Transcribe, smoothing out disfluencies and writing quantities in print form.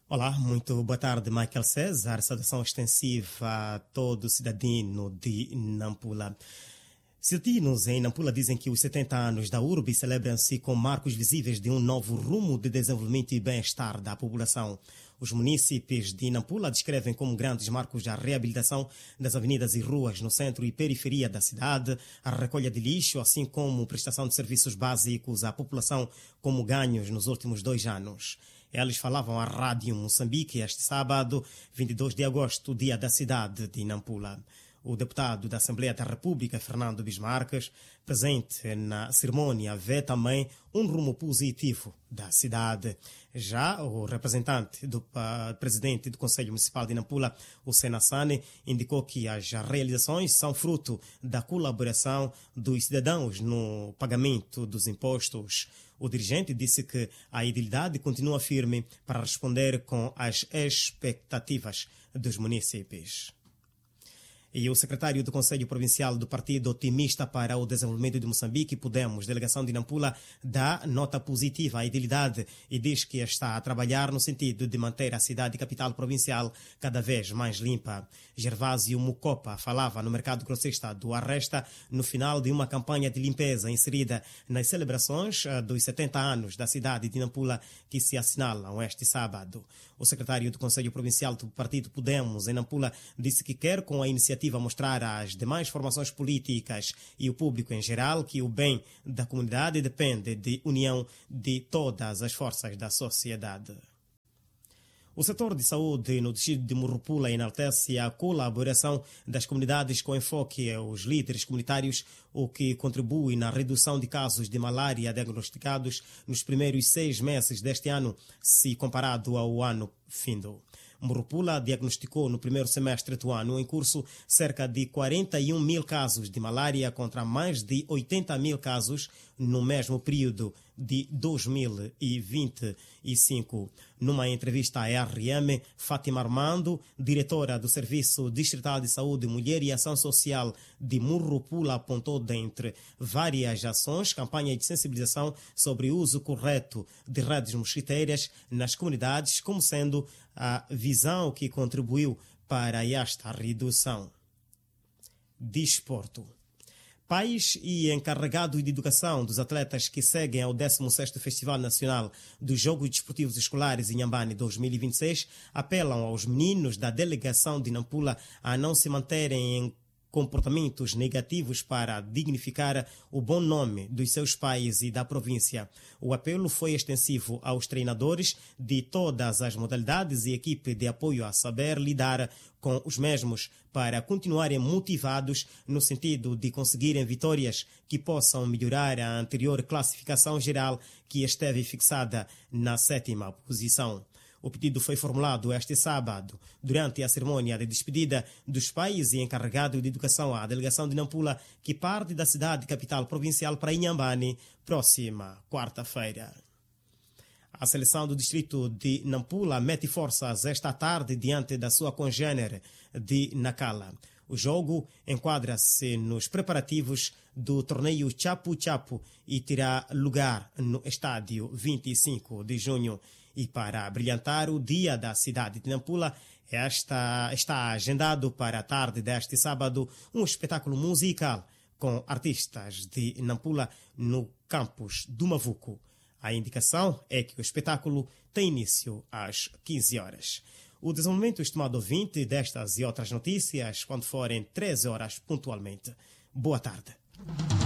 Olá, muito boa tarde, Michael César. Saudação extensiva a todo cidadino de Nampula. Cidadinos em Nampula dizem que os 70 anos da URB celebram-se com marcos visíveis de um novo rumo de desenvolvimento e bem-estar da população. Os munícipes de Nampula descrevem como grandes marcos a reabilitação das avenidas e ruas no centro e periferia da cidade, a recolha de lixo, assim como prestação de serviços básicos à população como ganhos nos últimos 2 anos. Eles falavam à Rádio Moçambique este sábado, 22 de agosto, dia da cidade de Nampula. O deputado da Assembleia da República, Fernando Bismarques, presente na cerimônia, vê também um rumo positivo da cidade. Já o representante do presidente do Conselho Municipal de Nampula, o Senassane, indicou que as realizações são fruto da colaboração dos cidadãos no pagamento dos impostos. O dirigente disse que a idilidade continua firme para responder com as expectativas dos munícipes. E o secretário do Conselho Provincial do Partido Otimista para o Desenvolvimento de Moçambique, Podemos, delegação de Nampula, dá nota positiva à idilidade e diz que está a trabalhar no sentido de manter a cidade capital provincial cada vez mais limpa. Gervásio Mucopa falava no mercado grossista do Arresta no final de uma campanha de limpeza inserida nas celebrações dos 70 anos da cidade de Nampula que se assinalam este sábado. O secretário do Conselho Provincial do Partido Podemos em Nampula disse que quer, com a iniciativa, mostrar às demais formações políticas e o público em geral que o bem da comunidade depende de união de todas as forças da sociedade. O setor de saúde no distrito de Murupula enaltece a colaboração das comunidades com enfoque aos líderes comunitários, o que contribui na redução de casos de malária diagnosticados nos primeiros 6 meses deste ano, se comparado ao ano findo. Murupula diagnosticou no primeiro semestre do ano em curso cerca de 41 mil casos de malária contra mais de 80 mil casos no mesmo período de 2025. Numa entrevista à RM, Fátima Armando, diretora do Serviço Distrital de Saúde, Mulher e Ação Social de Murupula, apontou, dentre várias ações, campanha de sensibilização sobre o uso correto de redes mosquiteiras nas comunidades, como sendo a visão que contribuiu para esta redução. Desporto. Pais e encarregados de educação dos atletas que seguem ao 16º Festival Nacional dos Jogos Desportivos Escolares em Inhambane 2026 apelam aos meninos da delegação de Nampula a não se manterem em comportamentos negativos para dignificar o bom nome dos seus pais e da província. O apelo foi extensivo aos treinadores de todas as modalidades e equipe de apoio a saber lidar com os mesmos para continuarem motivados no sentido de conseguirem vitórias que possam melhorar a anterior classificação geral que esteve fixada na 7ª posição. O pedido foi formulado este sábado, durante a cerimônia de despedida dos pais e encarregados de educação à delegação de Nampula, que parte da cidade capital provincial para Inhambane, próxima quarta-feira. A seleção do distrito de Nampula mete forças esta tarde diante da sua congênere de Nacala. O jogo enquadra-se nos preparativos do torneio Chapu Chapu e terá lugar no estádio 25 de junho. E para brilhantar o dia da cidade de Nampula, está agendado para a tarde deste sábado um espetáculo musical com artistas de Nampula no campus do Mavuco. A indicação é que o espetáculo tem início às 15 horas. O desenvolvimento estimado ouvinte destas e outras notícias quando forem 13 horas pontualmente. Boa tarde.